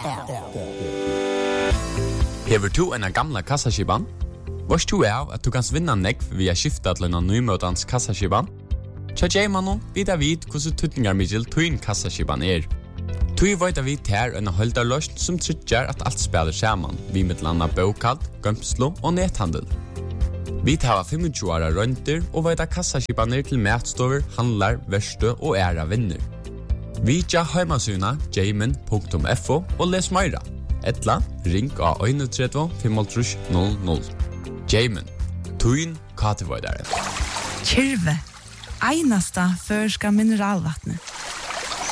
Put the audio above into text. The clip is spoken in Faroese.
Hever du en gamla kassaskiban? Varst du av at du kan vinna nekv via skifta til en nymøtans kassaskiban? Tja Jaymanon vidar vid hvordan tutningarmiddel tuin kassaskiban Tui veit vi ter en holdarløst som tryggjar at alt spiller saman, vi mittlanda bokald, gømslo og nethandel. Vi tar 25 åra rønter og veit kassaskibaner til matstover, handlar, verstø og æra vinner. Vi tja heimasuna jayman.fo og les meira. Etla, ring av 31 500. Jayman, tuin katevoidare. Kyrve, einasta førska mineralvattnet.